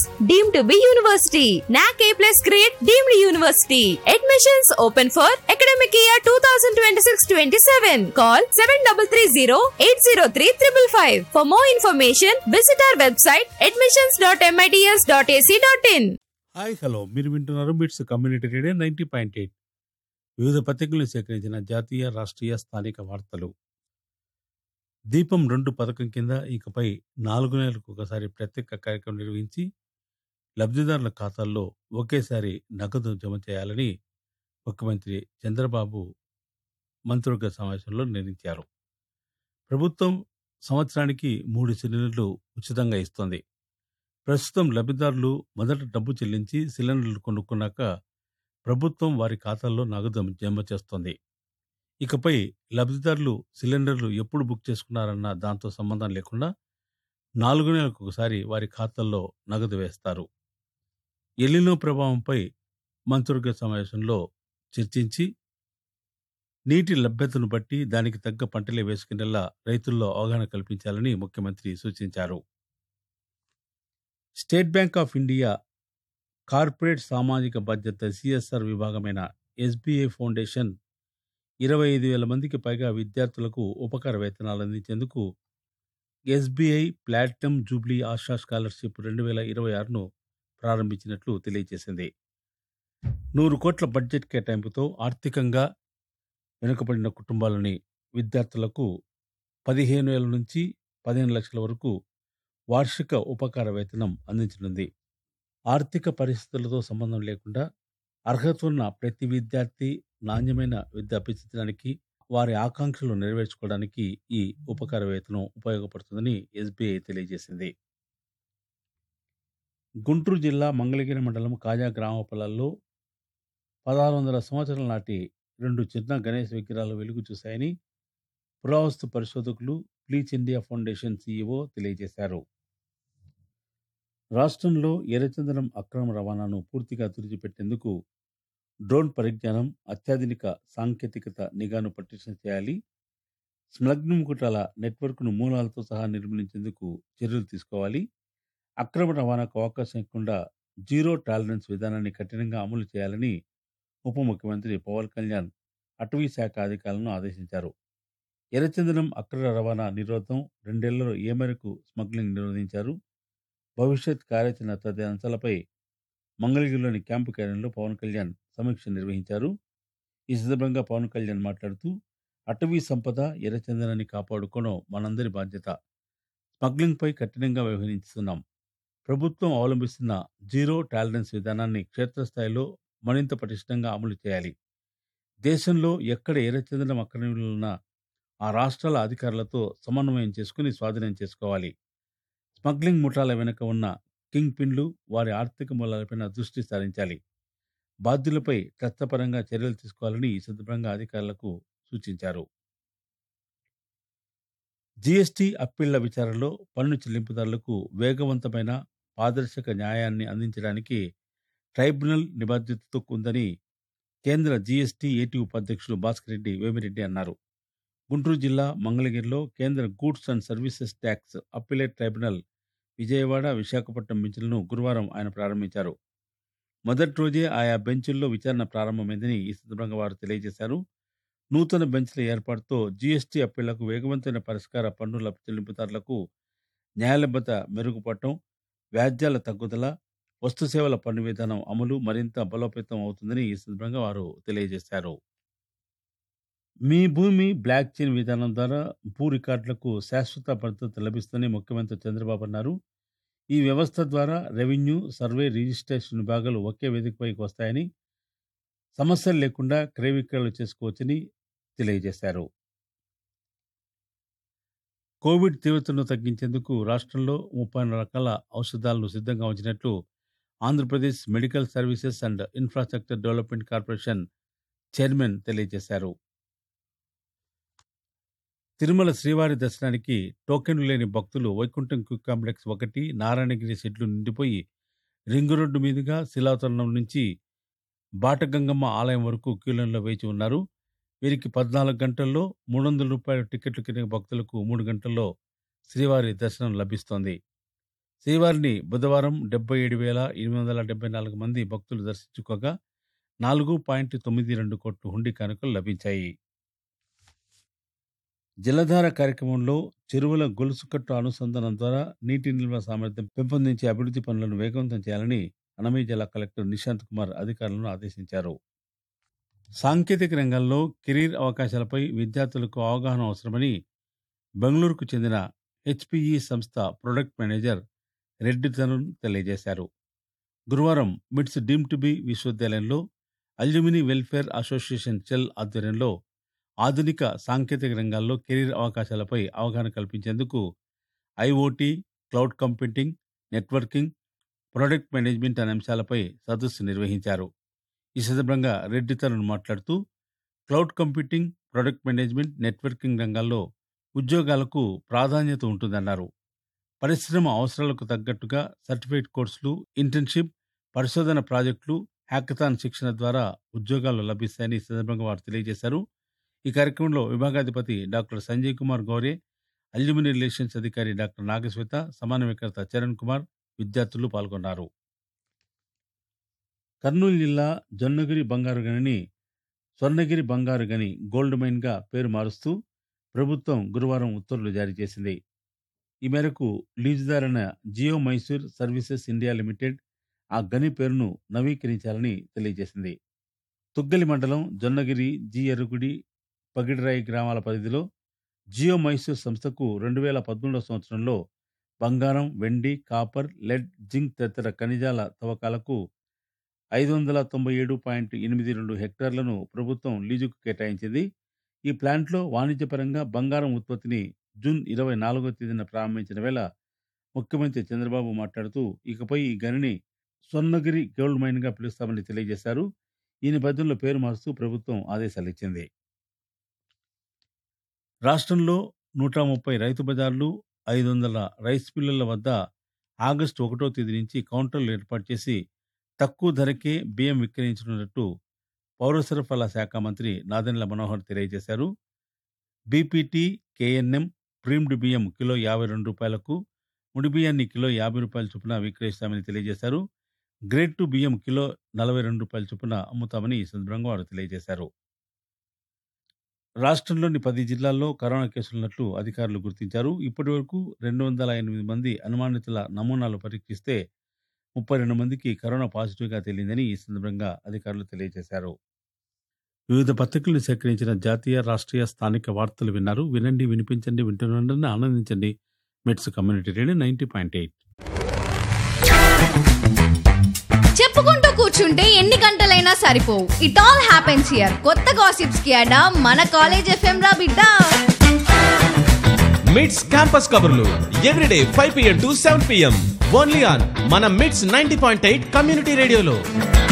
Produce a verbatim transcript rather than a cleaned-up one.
deemed to be university. N A C A plus grade deemed university. Admissions open for academic year twenty twenty-six twenty-seven. Call seven three three zero eight zero three five five. For more information, visit our website admissions dot mits dot a c dot in. Hi hello మీరు వింటున్నారు మిట్స్ community radio ninety point eight. వివిధ పత్రికలను సేకరించిన జాతీయ రాష్ట్రీయ స్థానిక వార్తలు. దీపం రెండు పథకం కింద ఇకపై నాలుగు నెలలకు ఒకసారి ప్రత్యేక కార్యక్రమం నిర్వహించి లబ్ధిదారుల ఖాతాల్లో ఒకేసారి నగదు జమ చేయాలని ముఖ్యమంత్రి చంద్రబాబు మంత్రివర్గ సమావేశంలో నిర్ణయించారు. ప్రభుత్వం సంవత్సరానికి మూడు సిలిండర్లు ఉచితంగా ఇస్తోంది. ప్రస్తుతం లబ్ధిదారులు మొదట డబ్బు చెల్లించి సిలిండర్లు కొనుక్కున్నాక ప్రభుత్వం వారి ఖాతాల్లో నగదు జమ చేస్తోంది. ఇకపై లబ్ధిదారులు సిలిండర్లు ఎప్పుడు బుక్ చేసుకున్నారన్న దాంతో సంబంధం లేకుండా నాలుగు నెలలకు ఒకసారి వారి ఖాతాల్లో నగదు వేస్తారు. ఎల్నినో ప్రభావంపై మంత్రివర్గ సమావేశంలో చర్చించి నీటి లభ్యతను బట్టి దానికి తగ్గ పంటలే వేసుకునేలా రైతుల్లో అవగాహన కల్పించాలని ముఖ్యమంత్రి సూచించారు. State bank of India corporate సామాజిక బాధ్యత సిఎస్ఆర్ విభాగమైన ఎస్బీఐ ఫౌండేషన్ ఇరవై ఐదు వేల మందికి పైగా విద్యార్థులకు ఉపకార వేతనాలు అందించేందుకు SBI platinum Jubilee ASHA scholarship రెండు వేల ఇరవై ఆరును ప్రారంభించినట్లు తెలియజేసింది. నూరు కోట్ల బడ్జెట్ కేటాయింపుతో ఆర్థికంగా వెనుకబడిన కుటుంబాలని విద్యార్థులకు పదిహేను వేల నుంచి పదిహేను లక్షల వరకు వార్షిక ఉపకార వేతనం అందించనుంది. ఆర్థిక పరిస్థితులతో సంబంధం లేకుండా అర్హత ఉన్న ప్రతి విద్యార్థి నాణ్యమైన విద్య అభ్యసించడానికి, వారి ఆకాంక్షలు నెరవేర్చుకోవడానికి ఈ ఉపకార వేతనం ఉపయోగపడుతుందని ఎస్బీఐ తెలియజేసింది. గుంటూరు జిల్లా మంగళగిరి మండలం కాజా గ్రామ పొలాల్లో పదహారు వందల సంవత్సరాల నాటి రెండు చిన్న గణేష్ విగ్రహాలు వెలుగు చూశాయని పురావస్తు పరిశోధకులు ప్లీచ్ ఇండియా ఫౌండేషన్ సీఈఓ తెలియజేశారు. రాష్ట్రంలో ఎర్రచందనం అక్రమ రవాణాను పూర్తిగా తుడిచిపెట్టేందుకు డ్రోన్ పరిజ్ఞానం, అత్యాధునిక సాంకేతికత నిఘాను పటిష్టం చేయాలి. స్మగ్లింగ్ ముఠాల నెట్వర్క్ను మూలాలతో సహా నిర్మూలించేందుకు చర్యలు తీసుకోవాలి. అక్రమ రవాణాకు అవకాశం ఇవ్వకుండా జీరో టాలరెన్స్ విధానాన్ని కఠినంగా అమలు చేయాలని ఉప ముఖ్యమంత్రి పవన్ కళ్యాణ్ అటవీ శాఖ అధికారులను ఆదేశించారు. ఎర్రచందనం అక్రమ రవాణా నిరోధం, రెండేళ్లలో ఏ మేరకు స్మగ్లింగ్ నిరోధించారు, భవిష్యత్ కార్యాచరణ తదితర అంశాలపై మంగళగిరిలోని క్యాంపు కార్యాలయంలో పవన్ కళ్యాణ్ సమీక్ష నిర్వహించారు. ఈ సందర్భంగా పవన్ కళ్యాణ్ మాట్లాడుతూ అటవీ సంపద, ఎర్రచందనాన్ని కాపాడుకోవడం మనందరి బాధ్యత. స్మగ్లింగ్పై కఠినంగా వ్యవహరిస్తున్నాం. ప్రభుత్వం అవలంబిస్తున్న జీరో టాలరెన్స్ విధానాన్ని క్షేత్రస్థాయిలో మరింత పటిష్టంగా అమలు చేయాలి. దేశంలో ఎక్కడ ఎర్రచందనం అక్రమణలున్నా ఆ రాష్ట్రాల అధికారులతో సమన్వయం చేసుకుని స్వాధీనం చేసుకోవాలి. స్మగ్లింగ్ ముఠాల వెనుక ఉన్న కింగ్ పిన్లు, వారి ఆర్థిక మూలాలపైన దృష్టి సారించాలి. బాధ్యులపై చట్టపరంగా చర్యలు తీసుకోవాలని ఈ సందర్భంగా అధికారులకు సూచించారు. జీఎస్టీ అప్పీళ్ల విచారణలో పన్ను చెల్లింపుదారులకు వేగవంతమైన, పారదర్శక న్యాయాన్ని అందించడానికి ట్రైబ్యునల్ నిబద్ధతతో ఉందని కేంద్ర జీఎస్టీ ఏటీ ఉపాధ్యక్షుడు భాస్కర్ రెడ్డి వేమిరెడ్డి అన్నారు. గుంటూరు జిల్లా మంగళగిరిలో కేంద్ర goods and services tax appellate tribunal Vijayawada, Visakhapatnam బెంచ్లను గురువారం ఆయన ప్రారంభించారు. మొదటి రోజే ఆయా బెంచుల్లో విచారణ ప్రారంభమైందని ఈ సందర్భంగా వారు తెలియజేశారు. నూతన బెంచ్ల ఏర్పాటుతో జీఎస్టీ అప్పీళ్లకు వేగవంతమైన పరిష్కార, పన్నుల చెల్లింపుదారులకు న్యాయలభ్యత మెరుగుపడటం, వ్యాజ్యాల తగ్గుదల, వస్తు సేవల పన్ను విధానం అమలు మరింత బలోపేతం అవుతుందని ఈ సందర్భంగా వారు తెలియజేశారు. మీ భూమి బ్లాక్ చైన్ విధానం ద్వారా భూ రికార్డులకు శాశ్వత భద్రత లభిస్తుందని ముఖ్యమంత్రి చంద్రబాబు అన్నారు. ఈ వ్యవస్థ ద్వారా రెవెన్యూ, సర్వే, రిజిస్ట్రేషన్ విభాగాలు ఒకే వేదికపైకి వస్తాయని, సమస్యలు లేకుండా క్రయ విక్రయాలు చేసుకోవచ్చని తెలియజేశారు. కోవిడ్ తీవ్రతను తగ్గించేందుకు రాష్ట్రంలో ముప్పై రకాల ఔషధాలను సిద్ధంగా ఉంచినట్లు Andhra Pradesh medical services and infrastructure development corporation chairman తెలియజేశారు. తిరుమల శ్రీవారి దర్శనానికి టోకెన్లు లేని భక్తులు వైకుంఠం క్యూ కాంప్లెక్స్ ఒకటి, నారాయణగిరి షెడ్లు నిండిపోయి రింగు రోడ్డు మీదుగా శిలాతోరణం నుంచి బాటగంగమ్మ ఆలయం వరకు క్యూలైన్లో వేచి ఉన్నారు. వీరికి పద్నాలుగు గంటల్లో మూడు వందల రూపాయల టికెట్లు కింద భక్తులకు మూడు గంటల్లో శ్రీవారి దర్శనం లభిస్తోంది. శ్రీవారిని బుధవారం డెబ్బై ఏడు వేల ఎనిమిది వందల డెబ్బై నాలుగు మంది భక్తులు దర్శించుకోగా నాలుగు పాయింట్ తొమ్మిది రెండు కోట్ల హుండీ కానుకలు లభించాయి. జలధార కార్యక్రమంలో చెరువుల గొలుసుకట్టు అనుసంధానం ద్వారా నీటి నిల్వ సామర్థ్యం పెంపొందించే అభివృద్ధి పనులను వేగవంతం చేయాలని అన్నమయ్య జిల్లా కలెక్టర్ నిశాంత్ కుమార్ అధికారులను ఆదేశించారు. సాంకేతిక రంగంలో కెరీర్ అవకాశాలపై విద్యార్థులకు అవగాహన అవసరమని బెంగళూరుకు చెందిన హెచ్పిఈ సంస్థ ప్రొడక్ట్ మేనేజర్ రెడ్డి తరుణ్ తెలియజేశారు. గురువారం మిట్స్ డీమ్ టు బి విశ్వవిద్యాలయంలో అల్యూమిని వెల్ఫేర్ అసోసియేషన్ చెల్ ఆధ్వర్యంలో ఆధునిక సాంకేతిక రంగాల్లో కెరీర్ అవకాశాలపై అవగాహన కల్పించేందుకు IoT, cloud computing, networking, product management అనే అంశాలపై సదస్సు నిర్వహించారు. ఈ సందర్భంగా రెడ్డి తరుణ్ మాట్లాడుతూ cloud computing, product management, networking రంగాల్లో ఉద్యోగాలకు ప్రాధాన్యత ఉంటుందన్నారు. పరిశ్రమ అవసరాలకు తగ్గట్టుగా సర్టిఫికేట్ కోర్సులు, ఇంటర్న్షిప్, పరిశోధన ప్రాజెక్టులు, హ్యాకథాన్ శిక్షణ ద్వారా ఉద్యోగాలు లభిస్తాయని ఈ సందర్భంగా వారు తెలియజేశారు. ఈ కార్యక్రమంలో విభాగాధిపతి doctor Sanjay Kumar గౌరే, alumni relations అధికారి డాక్టర్ నాగశ్వేత, సమన్వయకర్త చరణ్ కుమార్, విద్యార్థులు పాల్గొన్నారు. కర్నూలు జిల్లా జొన్నగిరి బంగారు గనిని స్వర్ణగిరి బంగారు గని గోల్డ్ మైన్ గా పేరు మారుస్తూ ప్రభుత్వం గురువారం ఉత్తర్వులు జారీ చేసింది. ఈ మేరకు లీజుదారైన Jio Mysore services India limited ఆ గని పేరును నవీకరించాలని తెలియజేసింది. తుగ్గలి మండలం జొన్నగిరి, జి ఎరుగుడి, పగిడిరాయి గ్రామాల పరిధిలో జియో మైసూర్ సంస్థకు రెండు వేల పదమూడవ సంవత్సరంలో బంగారం, వెండి, కాపర్, లెడ్, జింక్ తదితర ఖనిజాల తవ్వకాలకు ఐదు వందల తొంభై ఏడు పాయింట్ ఎనిమిది రెండు హెక్టార్లను ప్రభుత్వం లీజుకు కేటాయించింది. ఈ ప్లాంట్లో వాణిజ్యపరంగా బంగారం ఉత్పత్తిని జూన్ ఇరవై నాలుగవ తేదీన ప్రారంభించిన వేళ ముఖ్యమంత్రి చంద్రబాబు మాట్లాడుతూ ఇకపై ఈ గనిని స్వర్ణగిరి గోల్డ్ మైన్ గా పిలుస్తామని తెలియజేశారు. ఈ నేపథ్యంలో పేరు మారుస్తూ ప్రభుత్వం ఆదేశాలు ఇచ్చింది. రాష్ట్రంలో నూట ముప్పై రైతు బజార్లు, ఐదు వందల రైస్ మిల్లుల వద్ద ఆగస్టు ఒకటో తేదీ నుంచి కౌంటర్లు ఏర్పాటు చేసి తక్కువ ధరకే బియ్యం విక్రయించనున్నట్టు పౌర సరఫరాల శాఖ మంత్రి నాదెండ్ల మనోహర్ తెలియజేశారు. బీపీటీ, కేఎన్ఎం, ప్రీమ్డ్ బియ్యం కిలో యాభై రెండు రూపాయలకు, ముడి బియ్యాన్ని కిలో యాభై రూపాయల చొప్పున విక్రయిస్తామని తెలియజేశారు. గ్రేడ్ టూ బియ్యం కిలో నలభై రెండు రూపాయల చొప్పున అమ్ముతామని ఈ సందర్భంగా వారు తెలియజేశారు. రాష్ట్రంలోని పది జిల్లాల్లో కరోనా కేసులున్నట్లు అధికారులు గుర్తించారు. ఇప్పటి వరకు రెండు వందల ఎనిమిది మంది అనుమానితుల నమూనాలు పరీక్షిస్తే ముప్పై రెండు మందికి కరోనా పాజిటివ్గా తేలిందని ఈ సందర్భంగా అధికారులు తెలియజేశారు. వివిధ పత్రికలను సేకరించిన జాతీయ, రాష్ట్రీయ, స్థానిక వార్తలు విన్నారు. వినండి, వినిపించండి, వింటున్నండి, ఆనందించండి. మిట్స్ community radio ninety point eight. చెప్పుకుంటూ కూర్చుంటే ఎన్ని గంటలైనా సరిపోవు. It all happens here. కొత్త గాసిప్స్ కి అడా మన కాలేజ్ ఎఫ్ఎం రా బిడ్డ. మిట్స్ క్యాంపస్ కబుర్లు everyday five PM to seven PM only on మన మిట్స్ నైంటీ పాయింట్ ఎయిట్ కమ్యూనిటీ రేడియోలో.